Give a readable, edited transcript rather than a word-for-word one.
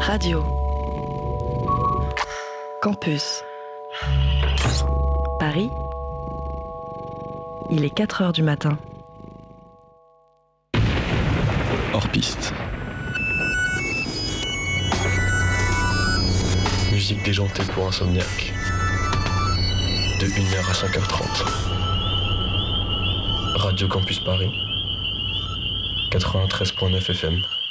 Radio Campus Paris. Il est 4h du matin. Hors piste. Musique déjantée pour insomniaque. De 1h à 5h30. Radio Campus Paris. 93.9 FM.